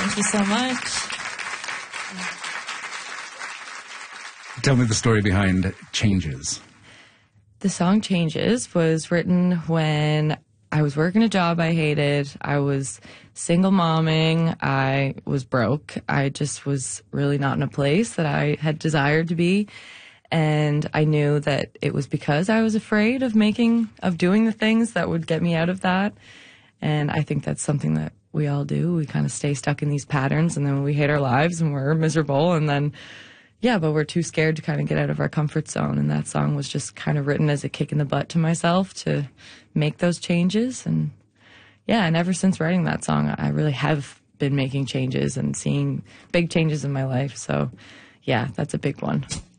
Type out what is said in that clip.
Thank you so much. Tell me the story behind Changes. The song Changes was written when I was working a job I hated. I was single momming. I was broke. I just was really not in a place that I had desired to be. And I knew that it was because I was afraid of doing the things that would get me out of that. And I think that's something that we all do. We kind of stay stuck in these patterns, and then we hate our lives and we're miserable, and then, yeah, but we're too scared to kind of get out of our comfort zone. And that song was just kind of written as a kick in the butt to myself to make those changes. And yeah, and ever since writing that song, I really have been making changes and seeing big changes in my life. So yeah, that's a big one.